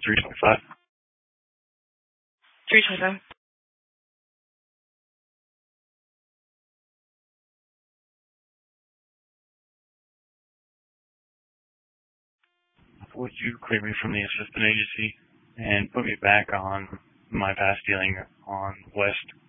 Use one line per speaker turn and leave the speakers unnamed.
325.
325.
Would you clear me from the assistant agency and put me back on my past dealing on West